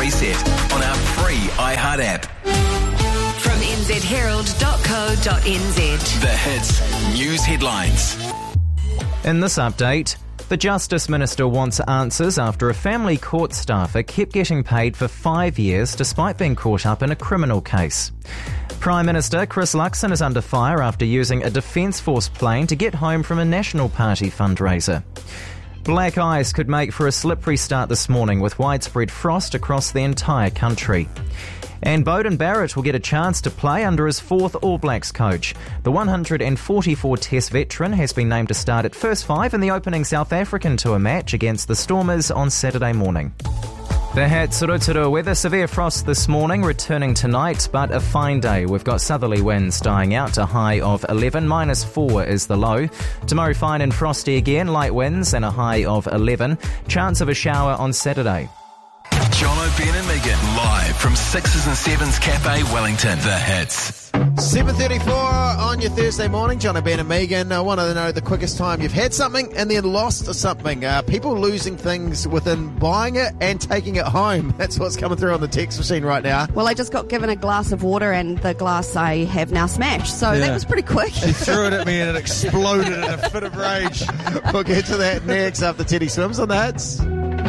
Reset on our free iHeart app. From nzherald.co.nz. The Hits News Headlines. In this update, the Justice Minister wants answers after a family court staffer kept getting paid for 5 years despite being caught up in a criminal case. Prime Minister Chris Luxon is under fire after using a Defence Force plane to get home from a National Party fundraiser. Black ice could make for a slippery start this morning with widespread frost across the entire country. And Beauden Barrett will get a chance to play under his fourth All Blacks coach. The 144 Test veteran has been named to start at first five in the opening South African tour match against the Stormers on Saturday morning. The Hats Rotorua weather, severe frost this morning, returning tonight, but a fine day. We've got southerly winds dying out, a high of 11, -4 is the low. Tomorrow fine and frosty again, light winds and a high of 11. Chance of a shower on Saturday. John O'Brien and Megan, live from 6s and 7s Cafe Wellington. The Hits. 7:34 on your Thursday morning. John O'Brien and Megan. I want to know the quickest time you've had something and then lost something. People losing things within buying it and taking it home. That's what's coming through on the text machine right now. Well, I just got given a glass of water and the glass I have now smashed. So that was pretty quick. She threw it at me and it exploded in a fit of rage. We'll get to that next after Teddy Swims on the Hits.